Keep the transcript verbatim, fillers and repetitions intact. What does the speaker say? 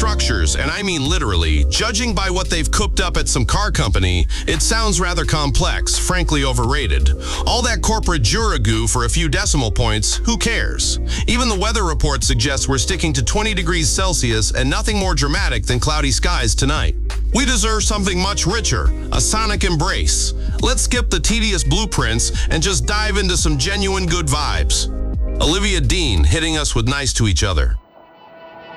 structures, and I mean literally. Judging by what they've cooked up at some car company, it sounds rather complex, frankly overrated. All that corporate Jura-goo for a few decimal points, who cares? Even the weather report suggests we're sticking to twenty degrees Celsius and nothing more dramatic than cloudy skies tonight. We deserve something much richer, a sonic embrace. Let's skip the tedious blueprints and just dive into some genuine good vibes. Olivia Dean hitting us with nice to each other.